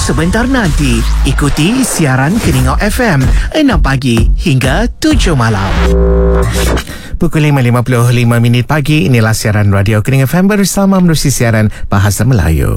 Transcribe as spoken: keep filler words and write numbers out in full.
sebentar nanti. Ikuti siaran Keningau F M enam pagi hingga tujuh malam. Pukul lima lima puluh lima minit pagi, inilah siaran radio Keningau F M bersama menerusi siaran Bahasa Melayu.